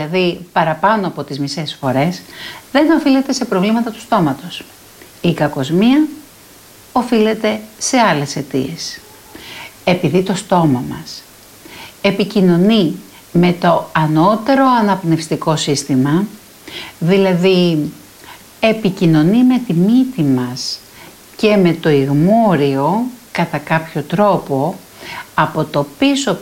δηλαδή παραπάνω από τις μισές φορές, δεν οφείλεται σε προβλήματα του στόματος. Η κακοσμία οφείλεται σε άλλες αιτίες. Επειδή το στόμα μας επικοινωνεί με το ανώτερο αναπνευστικό σύστημα, δηλαδή επικοινωνεί με τη μύτη μας και με το ιγμώριο κατά κάποιο τρόπο, από το πίσω